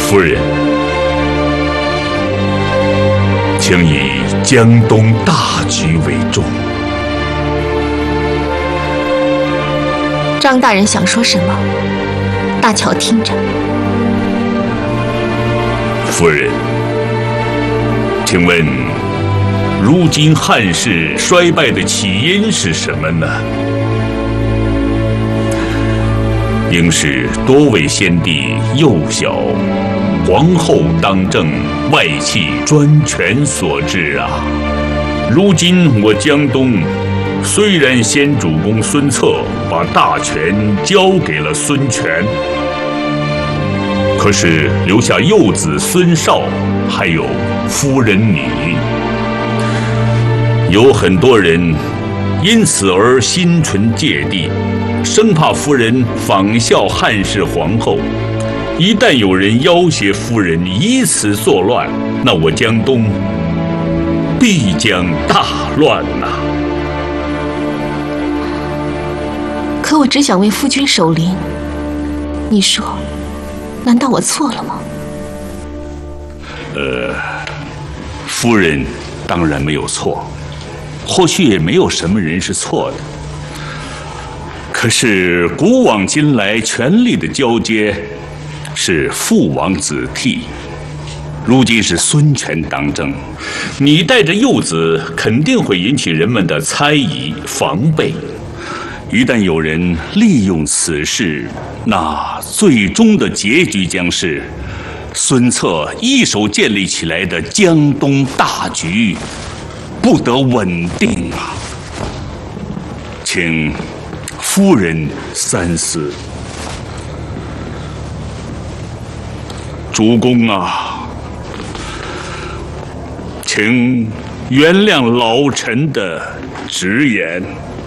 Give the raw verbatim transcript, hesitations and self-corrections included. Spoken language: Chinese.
夫人，请以江东大局为重。 张大人想说什么？大乔听着。 夫人，请问，如今汉室衰败的起因是什么呢？应是多位先帝幼小，皇后当政，外戚专权所致啊。如今我江东，虽然先主公孙策把大权交给了孙权，可是留下幼子孙绍，还有夫人你，有很多人因此而心存芥蒂，生怕夫人仿效汉室皇后。一旦有人要挟夫人以此作乱，那我江东必将大乱呐、啊！ 可我只想为夫君守灵，你说，难道我错了吗？ 呃，夫人当然没有错，或许也没有什么人是错的。可是古往今来，权力的交接是父王子替，如今是孙权当政，你带着幼子，肯定会引起人们的猜疑防备。一旦有人利用此事，那最终的结局将是孙策一手建立起来的江东大局不得稳定啊！请夫人三思。主公啊，请原谅老臣的直言。